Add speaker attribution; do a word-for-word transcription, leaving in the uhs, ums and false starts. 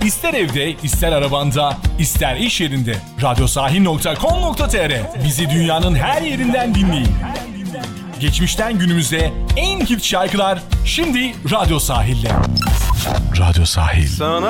Speaker 1: İster evde, ister arabanda, ister iş yerinde. radyosahil nokta com nokta tr. Bizi dünyanın her yerinden dinleyin. Geçmişten günümüze en hit şarkılar şimdi Radyo Sahil'de. Radyo Sahil.
Speaker 2: Sana